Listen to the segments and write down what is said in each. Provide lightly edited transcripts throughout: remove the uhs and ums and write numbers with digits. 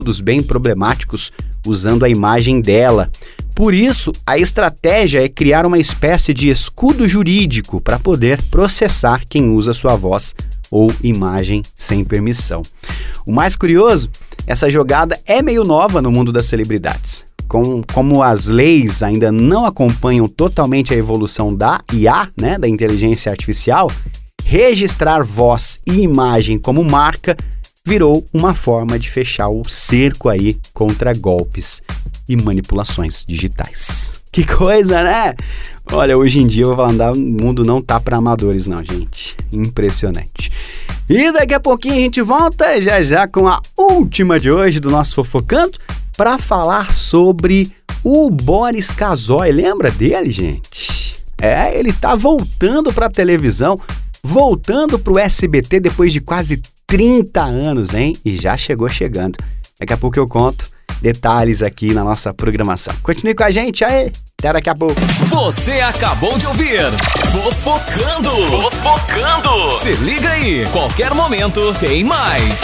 bem problemáticos usando a imagem dela. Por isso, a estratégia é criar uma espécie de escudo jurídico para poder processar quem usa sua voz ou imagem sem permissão. O mais curioso, essa jogada é meio nova no mundo das celebridades. Como as leis ainda não acompanham totalmente a evolução da IA, né, da inteligência artificial, registrar voz e imagem como marca virou uma forma de fechar o cerco aí contra golpes e manipulações digitais. Que coisa, né? Olha, hoje em dia eu vou andar, o mundo não tá para amadores não, gente. Impressionante. E daqui a pouquinho a gente volta já com a última de hoje do nosso Fofocando para falar sobre o Boris Casoy. Lembra dele, gente? Ele tá voltando para a televisão, voltando para o SBT depois de quase 30 anos, hein? E já chegando. Daqui a pouco eu conto detalhes aqui na nossa programação. Continue com a gente aí. Até daqui a pouco. Você acabou de ouvir Fofocando. Se liga aí, qualquer momento tem mais.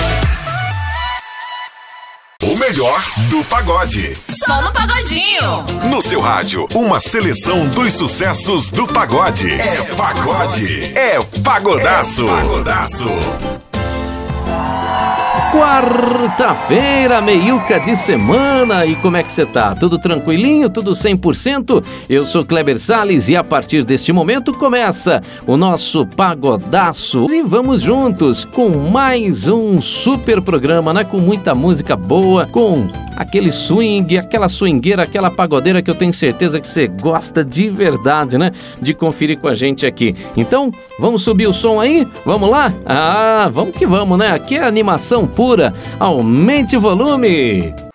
O melhor do pagode. Só no Pagodinho. No seu rádio, uma seleção dos sucessos do pagode. É pagode. É pagodaço. Quarta-feira, meiuca de semana, e como é que você tá? Tudo tranquilinho? Tudo 100%? Eu sou Kleber Salles e a partir deste momento começa o nosso Pagodaço. E vamos juntos com mais um super programa, né? Com muita música boa, com aquele swing, aquela swingueira, aquela pagodeira que eu tenho certeza que você gosta de verdade, né? De conferir com a gente aqui. Então, vamos subir o som aí? Vamos lá? Vamos que vamos, né? Aqui é animação pura. Aumente o volume!